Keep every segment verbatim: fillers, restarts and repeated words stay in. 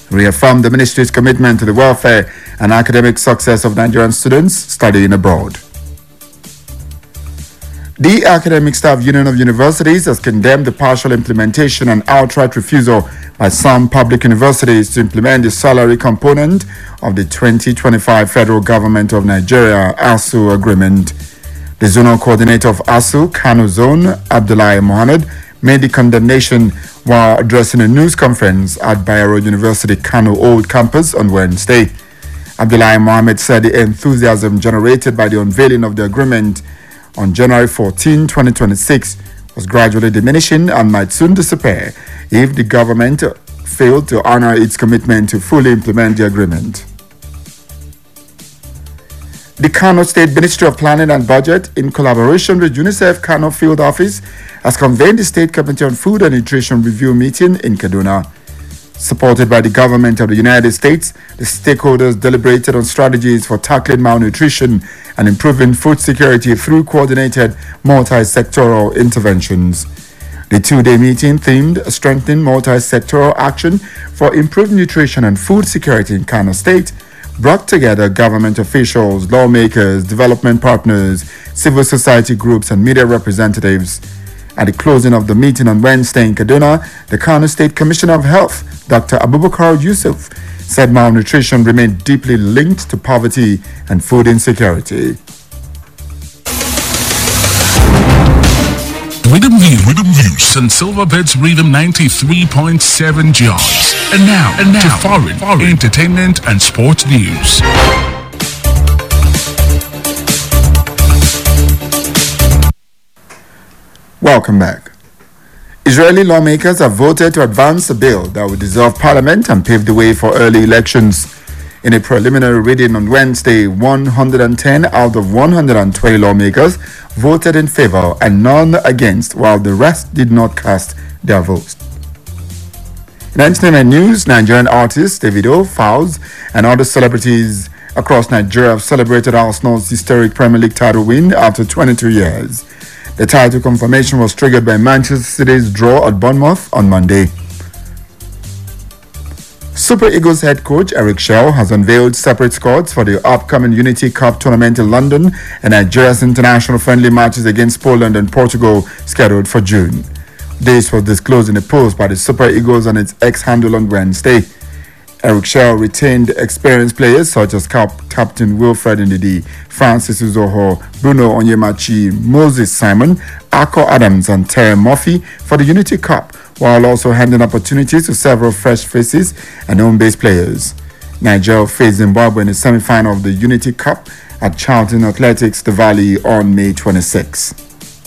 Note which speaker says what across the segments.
Speaker 1: reaffirmed the ministry's commitment to the welfare and academic success of Nigerian students studying abroad. The Academic Staff Union of Universities has condemned the partial implementation and outright refusal by some public universities to implement the salary component of the twenty twenty-five Federal Government of Nigeria A S U agreement. The zonal coordinator of A S U, Kano Zone, Abdullahi Mohammed, made the condemnation while addressing a news conference at Bayero University Kano Old Campus on Wednesday. Abdullahi Mohammed said the enthusiasm generated by the unveiling of the agreement on January fourteenth, twenty twenty-six was gradually diminishing and might soon disappear if the government failed to honor its commitment to fully implement the agreement. The Kano State Ministry of Planning and Budget, in collaboration with UNICEF Kano Field Office, has convened the State Committee on Food and Nutrition Review meeting in Kaduna. Supported by the government of the United States, the stakeholders deliberated on strategies for tackling malnutrition and improving food security through coordinated multi-sectoral interventions. The two-day meeting themed Strengthening Multi-Sectoral Action for Improved Nutrition and Food Security in Kano State brought together government officials, lawmakers, development partners, civil society groups, and media representatives. At the closing of the meeting on Wednesday in Kaduna, the Kano State Commissioner of Health, Doctor Abubakar Yusuf, said malnutrition remained deeply linked to poverty and food insecurity.
Speaker 2: Rhythm View, Rhythm View, Saint Silverbirds Rhythm ninety-three point seven Jobs. And now, and now, to foreign, foreign entertainment and sports news.
Speaker 1: Welcome back. Israeli lawmakers have voted to advance a bill that will dissolve parliament and pave the way for early elections. In a preliminary reading on Wednesday, one hundred ten out of one hundred twenty lawmakers voted in favor and none against, while the rest did not cast their votes. In entertainment news, Nigerian artists Davido, Falz, and other celebrities across Nigeria have celebrated Arsenal's historic Premier League title win after twenty-two years. The title confirmation was triggered by Manchester City's draw at Bournemouth on Monday. Super Eagles head coach Eric Shell has unveiled separate squads for the upcoming Unity Cup tournament in London and Nigeria's international friendly matches against Poland and Portugal scheduled for June. This was disclosed in a post by the Super Eagles on its X handle on Wednesday. Eric Shell retained experienced players such as Cap- Captain Wilfred Ndidi, Francis Uzoho, Bruno Onyemachi, Moses Simon, Akko Adams, and Terry Murphy for the Unity Cup, while also handing opportunities to several fresh faces and home-based players. Nigeria faced Zimbabwe in the semi-final of the Unity Cup at Charlton Athletics, the Valley, on May twenty-sixth.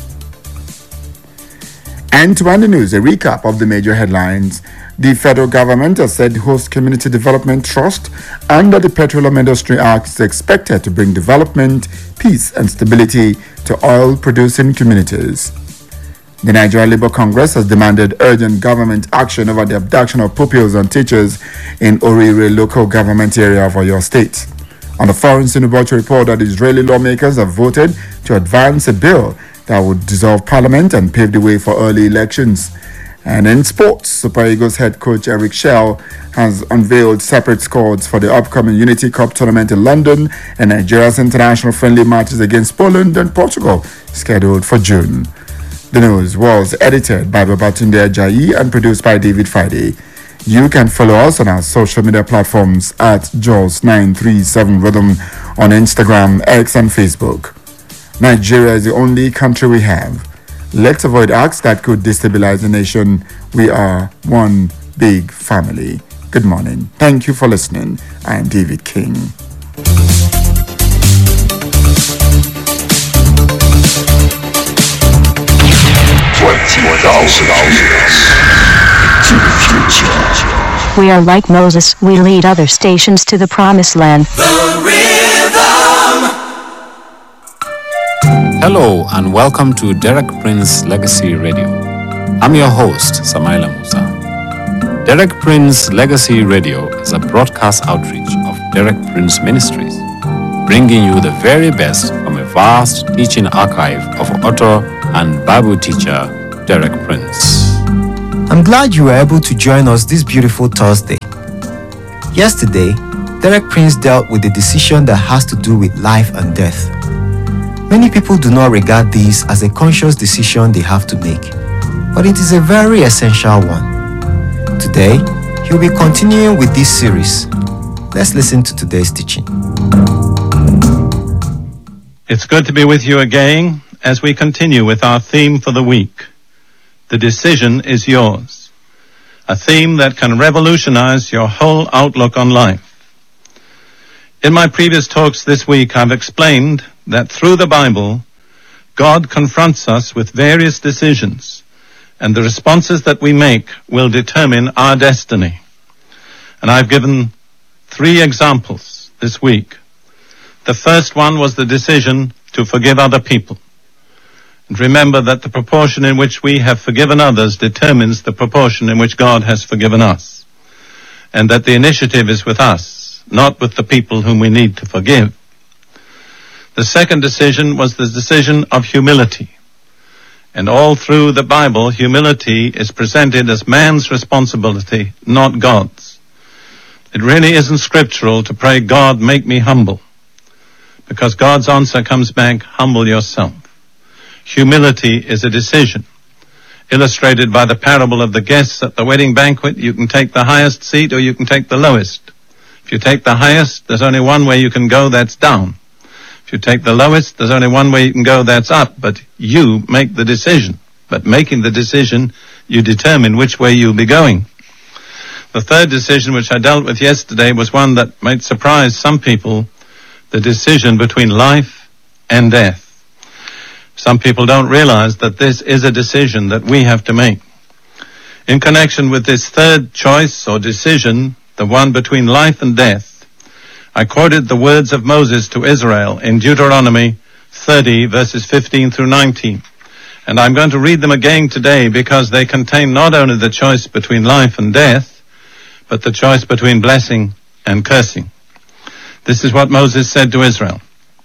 Speaker 1: And to end the news, a recap of the major headlines. The federal government has said the Host Community Development Trust under the Petroleum Industry Act is expected to bring development, peace, and stability to oil-producing communities. The Nigeria Labour Congress has demanded urgent government action over the abduction of pupils and teachers in Orire local government area of Oyo State. On the foreign Sinubochi report that Israeli lawmakers have voted to advance a bill that would dissolve parliament and pave the way for early elections. And in sports, Super Eagles head coach Eric Shell has unveiled separate squads for the upcoming Unity Cup tournament in London and Nigeria's international friendly matches against Poland and Portugal scheduled for June. The news was edited by Babatunde Ajayi and produced by David Friday. You can follow us on our social media platforms at Jaws nine three seven Rhythm on Instagram, X, and Facebook. Nigeria is the only country we have. Let's avoid acts that could destabilize the nation. We are one big family. Good morning. Thank you for listening. I am David King.
Speaker 3: twenty thousand years to the future.
Speaker 4: We are like Moses. We lead other stations to the promised land.
Speaker 3: The Rhythm.
Speaker 5: Hello and welcome to Derek Prince Legacy Radio. I'm your host, Samaila Musa. Derek Prince Legacy Radio is a broadcast outreach of Derek Prince Ministries, bringing you the very best from a vast teaching archive of author and Bible teacher Derek Prince.
Speaker 6: I'm glad you were able to join us this beautiful Thursday. Yesterday, Derek Prince dealt with the decision that has to do with life and death. Many people do not regard this as a conscious decision they have to make, but it is a very essential one. Today, he'll be continuing with this series. Let's listen to today's teaching.
Speaker 7: It's good to be with you again as we continue with our theme for the week. The decision is yours. A theme that can revolutionize your whole outlook on life. In my previous talks this week, I've explained that through the Bible, God confronts us with various decisions, and the responses that we make will determine our destiny. And I've given three examples this week. The first one was the decision to forgive other people. And remember that the proportion in which we have forgiven others determines the proportion in which God has forgiven us. And that the initiative is with us, not with the people whom we need to forgive. The second decision was the decision of humility. And all through the Bible, humility is presented as man's responsibility, not God's. It really isn't scriptural to pray, God, make me humble. Because God's answer comes back, humble yourself. Humility is a decision. Illustrated by the parable of the guests at the wedding banquet, you can take the highest seat or you can take the lowest. If you take the highest, there's only one way you can go, that's down. If you take the lowest, there's only one way you can go, that's up. But you make the decision. But making the decision, you determine which way you'll be going. The third decision, which I dealt with yesterday, was one that might surprise some people, the decision between life and death. Some people don't realize that this is a decision that we have to make. In connection with this third choice or decision, the one between life and death, I quoted the words of Moses to Israel in Deuteronomy thirty, verses fifteen through nineteen. And I'm going to read them again today because they contain not only the choice between life and death, but the choice between blessing and cursing. This is what Moses said to Israel.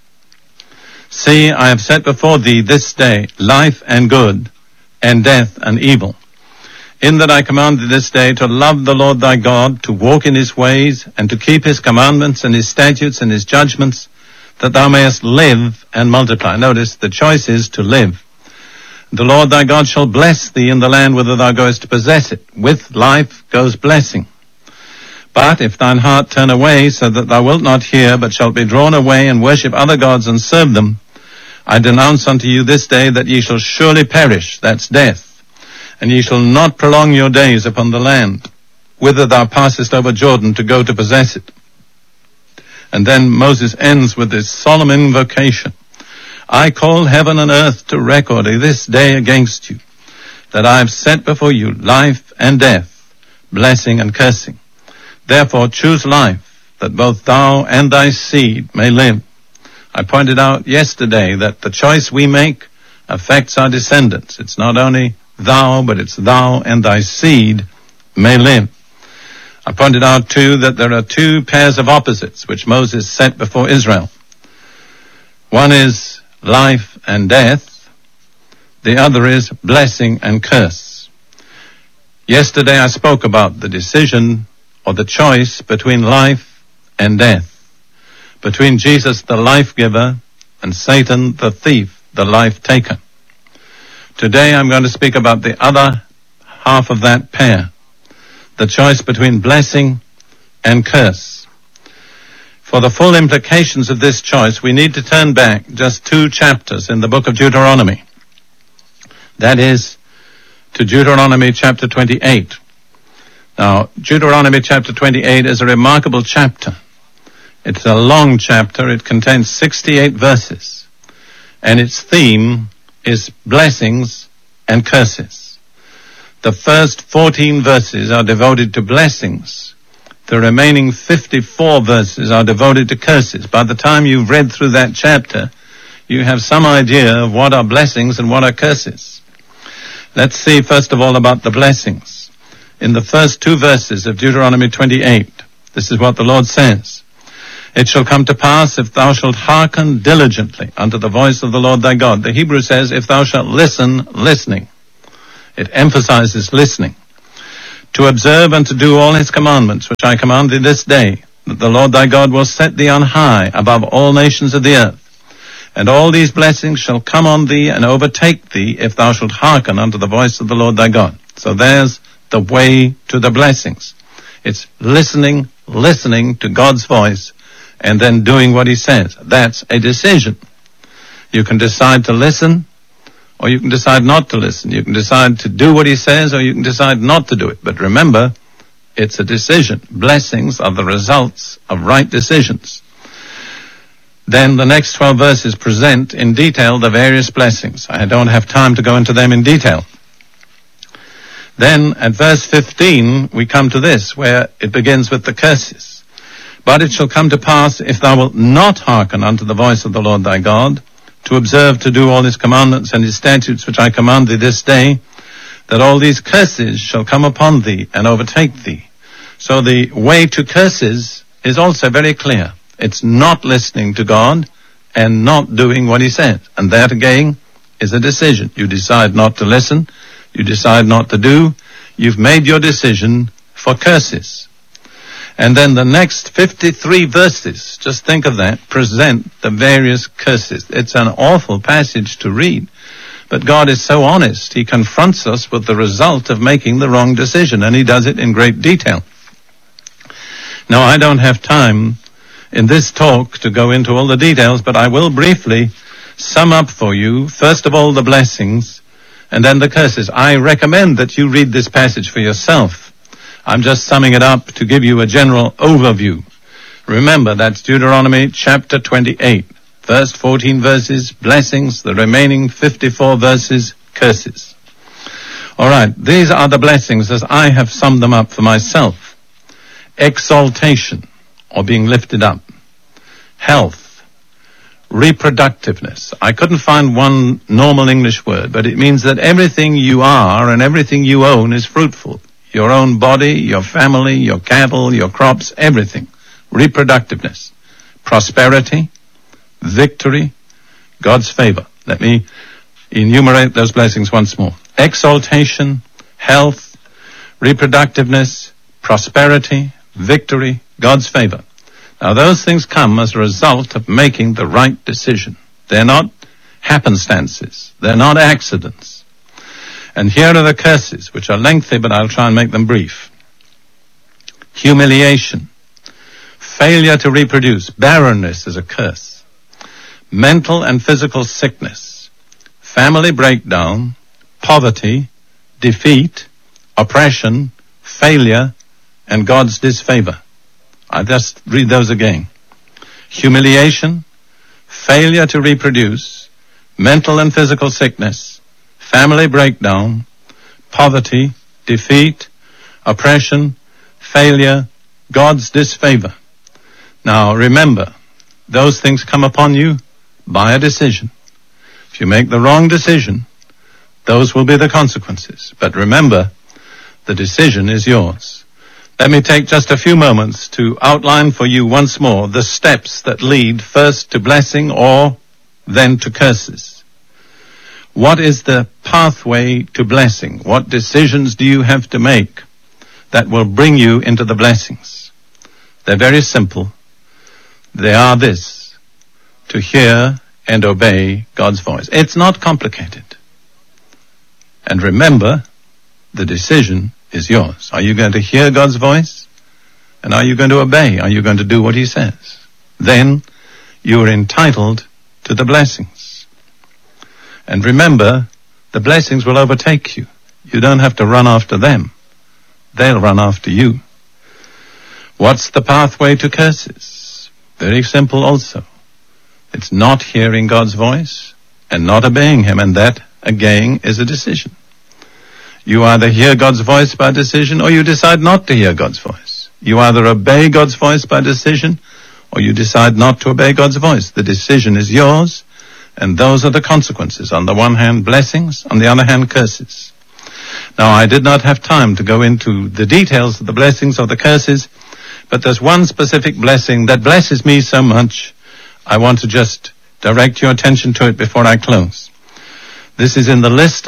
Speaker 7: See, I have set before thee this day life and good, and death and evil. In that I command thee this day to love the Lord thy God, to walk in his ways, and to keep his commandments and his statutes and his judgments, that thou mayest live and multiply. Notice, the choice is to live. The Lord thy God shall bless thee in the land whither thou goest to possess it. With life goes blessing. But if thine heart turn away, so that thou wilt not hear, but shalt be drawn away and worship other gods and serve them, I denounce unto you this day that ye shall surely perish, that's death, and ye shall not prolong your days upon the land, whither thou passest over Jordan to go to possess it. And then Moses ends with this solemn invocation. I call heaven and earth to record this day against you, that I have set before you life and death, blessing and cursing. Therefore choose life, that both thou and thy seed may live. I pointed out yesterday that the choice we make affects our descendants. It's not only thou, but it's thou and thy seed may live. I pointed out too that there are two pairs of opposites which Moses set before Israel. One is life and death. The other is blessing and curse. Yesterday I spoke about the decision or the choice between life and death, between Jesus the life giver and Satan the thief, the life taker. Today I'm going to speak about the other half of that pair, the choice between blessing and curse. For the full implications of this choice, we need to turn back just two chapters in the book of Deuteronomy. That is, to Deuteronomy chapter twenty-eight. Now, Deuteronomy chapter twenty-eight is a remarkable chapter. It's a long chapter. It contains sixty-eight verses. And its theme is blessings and curses. The first fourteen verses are devoted to blessings. The remaining fifty-four verses are devoted to curses. By the time you've read through that chapter, you have some idea of what are blessings and what are curses. Let's see first of all about the blessings. In the first two verses of Deuteronomy twenty-eight, this is what the Lord says. It shall come to pass, if thou shalt hearken diligently unto the voice of the Lord thy God. The Hebrew says, if thou shalt listen, listening. It emphasizes listening. to observe and to do all his commandments, which I command thee this day, that the Lord thy God will set thee on high above all nations of the earth. And all these blessings shall come on thee and overtake thee, if thou shalt hearken unto the voice of the Lord thy God. So there's the way to the blessings. It's listening, listening to God's voice, and then doing what he says. That's a decision. You can decide to listen, or you can decide not to listen. You can decide to do what he says, or you can decide not to do it. But remember, it's a decision. Blessings are the results of right decisions. Then the next twelve verses present in detail the various blessings. I don't have time to go into them in detail. Then at verse fifteen we come to this, where it begins with the curses. But it shall come to pass, if thou wilt not hearken unto the voice of the Lord thy God, to observe to do all his commandments and his statutes which I command thee this day, that all these curses shall come upon thee and overtake thee. So the way to curses is also very clear. It's not listening to God and not doing what he says. And that again is a decision. You decide not to listen. You decide not to do. You've made your decision for curses. And then the next fifty-three verses, just think of that, present the various curses. It's an awful passage to read. But God is so honest. He confronts us with the result of making the wrong decision, and he does it in great detail. Now, I don't have time in this talk to go into all the details, but I will briefly sum up for you, first of all, the blessings, and then the curses. I recommend that you read this passage for yourself. I'm just summing it up to give you a general overview. Remember, that's Deuteronomy chapter twenty-eight. First fourteen verses, blessings, the remaining fifty-four verses, curses. All right, these are the blessings as I have summed them up for myself. Exaltation, or being lifted up. Health. Reproductiveness. I couldn't find one normal English word, but it means that everything you are and everything you own is fruitful. Your own body, your family, your cattle, your crops, everything. Reproductiveness. Prosperity. Victory. God's favor. Let me enumerate those blessings once more. Exaltation, health, reproductiveness, prosperity, victory, God's favor. Now those things come as a result of making the right decision. They're not happenstances. They're not accidents. And here are the curses, which are lengthy, but I'll try and make them brief. Humiliation. Failure to reproduce. Barrenness is a curse. Mental and physical sickness. Family breakdown. Poverty. Defeat. Oppression. Failure. And God's disfavor. I just read those again. Humiliation, failure to reproduce, mental and physical sickness, family breakdown, poverty, defeat, oppression, failure, God's disfavor. Now remember, those things come upon you by a decision. If you make the wrong decision, those will be the consequences. But remember, the decision is yours. Let me take just a few moments to outline for you once more the steps that lead first to blessing or then to curses. What is the pathway to blessing? What decisions do you have to make that will bring you into the blessings? They're very simple. They are this: to hear and obey God's voice. It's not complicated. And remember, the decision is yours. Are you going to hear God's voice? And are you going to obey? Are you going to do what he says? Then you are entitled to the blessings. And remember, the blessings will overtake you. You don't have to run after them. They'll run after you. What's the pathway to curses? Very simple also. It's not hearing God's voice and not obeying him, and that, again, is a decision. You either hear God's voice by decision, or you decide not to hear God's voice. You either obey God's voice by decision, or you decide not to obey God's voice. The decision is yours, and those are the consequences. On the one hand, blessings, on the other hand, curses. Now, I did not have time to go into the details of the blessings or the curses, but there's one specific blessing that blesses me so much, I want to just direct your attention to it before I close. This is in the list of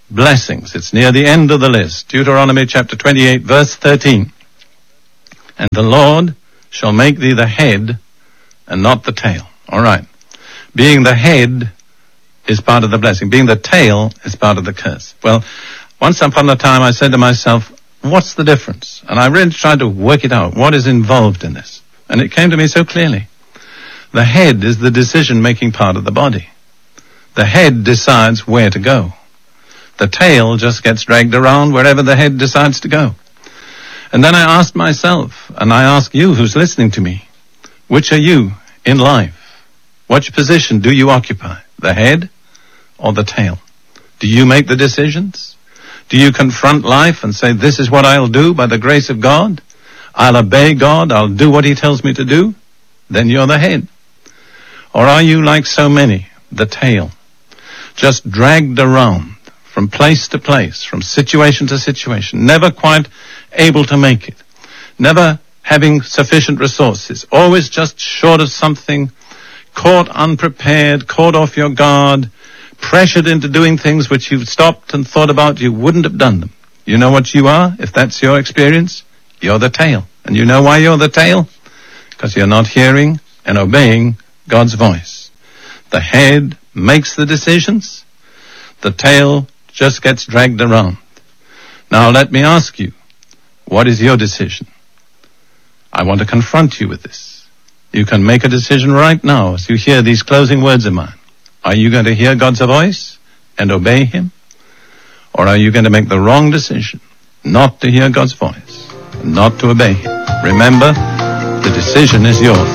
Speaker 7: blessings. It's near the end of the list. Deuteronomy chapter twenty-eight, verse thirteen. And the Lord shall make thee the head and not the tail. All right. Being the head is part of the blessing. Being the tail is part of the curse. Well, once upon a time I said to myself, what's the difference? And I really tried to work it out. What is involved in this? And it came to me so clearly. The head is the decision-making part of the body. The head decides where to go. The tail just gets dragged around wherever the head decides to go. And then I asked myself, and I ask you who's listening to me, which are you in life? Which position do you occupy? The head or the tail? Do you make the decisions? Do you confront life and say, this is what I'll do by the grace of God? I'll obey God. I'll do what he tells me to do. Then you're the head. Or are you like so many, the tail, just dragged around from place to place, from situation to situation, never quite able to make it, never having sufficient resources, always just short of something, caught unprepared, caught off your guard, pressured into doing things which you've stopped and thought about, you wouldn't have done them. You know what you are, if that's your experience? You're the tail. And you know why you're the tail? Because you're not hearing and obeying God's voice. The head makes the decisions. The tail just gets dragged around. Now let me ask you, what is your decision? I want to confront you with this. You can make a decision right now as you hear these closing words of mine. Are you going to hear God's voice and obey him? Or are you going to make the wrong decision, not to hear God's voice, not to obey him? Remember, the decision is yours.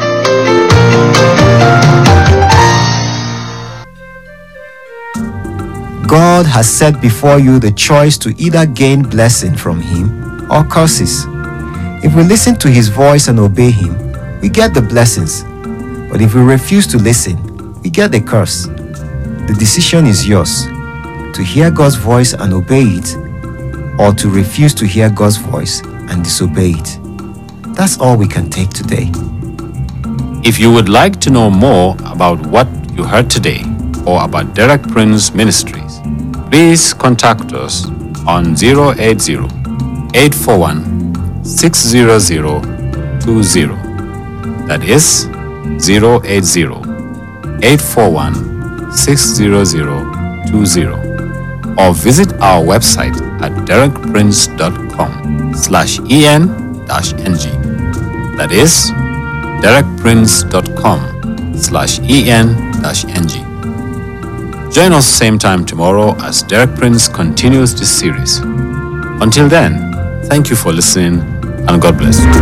Speaker 6: God has set before you the choice to either gain blessing from him or curses. If we listen to his voice and obey him, we get the blessings. But if we refuse to listen, we get the curse. The decision is yours, to hear God's voice and obey it, or to refuse to hear God's voice and disobey it. That's all we can take today.
Speaker 5: If you would like to know more about what you heard today or about Derek Prince Ministries, please contact us on zero eight zero, eight four one, six zero zero two zero. That is zero eight zero, eight four one, six zero zero two zero. Or visit our website at derek prince dot com slash en dash ng. That is derek prince dot com slash en dash ng. Join us same time tomorrow as Derek Prince continues this series. Until then, thank you for listening and God bless you.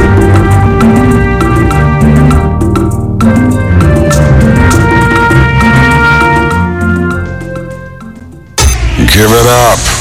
Speaker 3: Give it up